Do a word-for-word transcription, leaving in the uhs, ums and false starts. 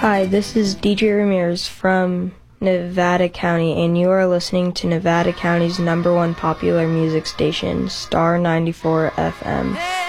Hi, this is D J Ramirez from Nevada County, and you are listening to Nevada County's number one popular music station, Star ninety-four F M.